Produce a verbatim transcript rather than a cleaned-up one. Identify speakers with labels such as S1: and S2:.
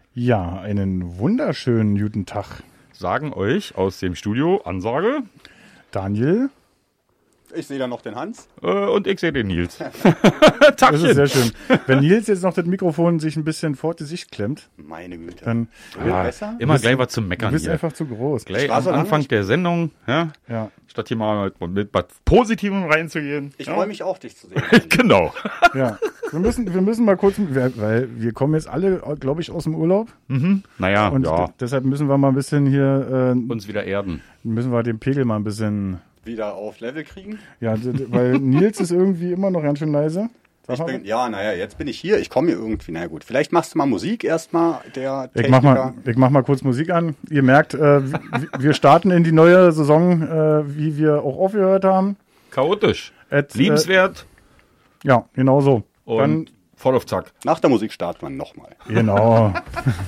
S1: Ja, einen wunderschönen guten Tag.
S2: Sagen euch aus dem Studio Ansage
S1: Daniel.
S3: Ich sehe da noch den Hans.
S2: Äh, und ich sehe den Nils.
S1: Das ist sehr schön. Wenn Nils jetzt noch das Mikrofon sich ein bisschen vor die Sicht klemmt,
S3: meine Güte.
S1: dann
S2: ja,
S3: besser?
S2: immer
S1: bist,
S2: gleich was zum Meckern
S1: du bist
S2: hier.
S1: einfach zu groß.
S2: Gleich
S3: war
S2: am
S3: so lange
S2: Anfang
S3: nicht-
S2: der Sendung, ja,
S1: Ja,
S2: statt hier mal mit, mit was Positivem reinzugehen.
S3: Ich
S2: ja.
S3: freue mich auch, dich zu sehen.
S2: Genau.
S1: ja. Wir müssen, wir müssen mal kurz, weil wir kommen jetzt alle, glaube ich, aus dem Urlaub.
S2: Mhm. Naja,
S1: Und
S2: ja,
S1: d- deshalb müssen wir mal ein bisschen hier, äh,
S2: uns wieder erden.
S1: müssen wir den Pegel mal ein bisschen,
S3: Wieder auf Level kriegen.
S1: ja, d- d- weil Nils ist irgendwie immer noch ganz schön leise. Sag
S3: Ich
S1: mal.
S3: bin, ja, naja, jetzt bin ich hier. Ich komme hier irgendwie. Na gut, vielleicht machst du mal Musik erstmal, der
S1: Ich
S3: Techniker.
S1: mach, mal, ich mach mal kurz Musik an. Ihr merkt, äh, w- wir starten in die neue Saison, äh, wie wir auch aufgehört haben.
S2: Chaotisch.
S1: Et,
S2: Liebenswert
S1: Äh, ja, genau so.
S2: und
S1: Dann,
S2: voll auf Zack.
S3: Nach der Musik startet man nochmal.
S1: genau.